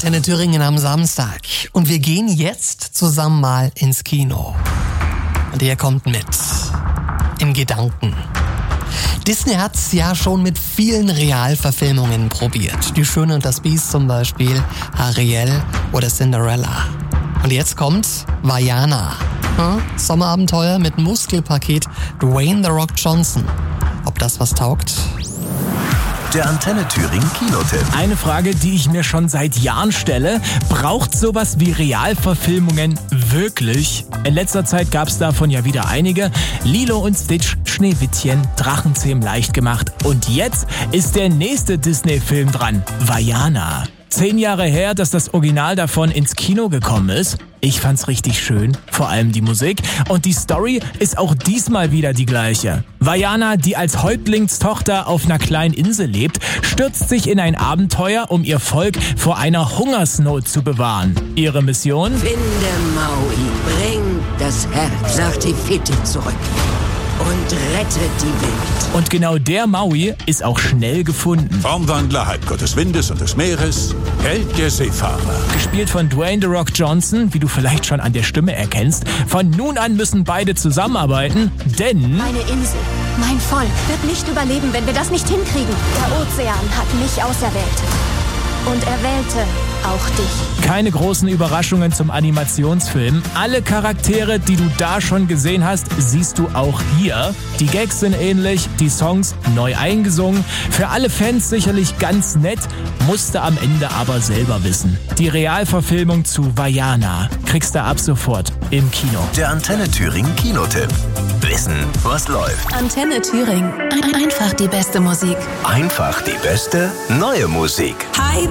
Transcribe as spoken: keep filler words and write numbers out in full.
Antenne Thüringen am Samstag. Und wir gehen jetzt zusammen mal ins Kino. Und ihr kommt mit. In Gedanken. Disney hat's ja schon mit vielen Realverfilmungen probiert. Die Schöne und das Biest zum Beispiel, Ariel oder Cinderella. Und jetzt kommt Vaiana. Hm? Sommerabenteuer mit Muskelpaket Dwayne The Rock Johnson. Ob das was taugt? Der Antenne Thüringen Kinotipp. Eine Frage, die ich mir schon seit Jahren stelle. Braucht sowas wie Realverfilmungen wirklich? In letzter Zeit gab es davon ja wieder einige. Lilo und Stitch, Schneewittchen, Drachenzähm leicht gemacht. Und jetzt ist der nächste Disney-Film dran. Vaiana. Zehn Jahre her, dass das Original davon ins Kino gekommen ist. Ich fand's richtig schön, vor allem die Musik. Und die Story ist auch diesmal wieder die gleiche. Vaiana, die als Häuptlingstochter auf einer kleinen Insel lebt, stürzt sich in ein Abenteuer, um ihr Volk vor einer Hungersnot zu bewahren. Ihre Mission? Finde Maui, bring das Herz nach Tifiti zurück und rette die Welt. Und genau der Maui ist auch schnell gefunden. Formwandler, Halbgott des Windes und des Meeres, Held der Seefahrer. Gespielt von Dwayne The Rock Johnson, wie du vielleicht schon an der Stimme erkennst. Von nun an müssen beide zusammenarbeiten, denn... Meine Insel, mein Volk wird nicht überleben, wenn wir das nicht hinkriegen. Der Ozean hat mich auserwählt. Und er wählte auch dich. Keine großen Überraschungen zum Animationsfilm. Alle Charaktere, die du da schon gesehen hast, siehst du auch hier. Die Gags sind ähnlich, die Songs neu eingesungen. Für alle Fans sicherlich ganz nett, musste am Ende aber selber wissen. Die Realverfilmung zu Vaiana kriegst du ab sofort im Kino. Der Antenne Thüringen Kinotipp. Wissen, was läuft. Antenne Thüringen. Einfach die beste Musik. Einfach die beste neue Musik. Hi.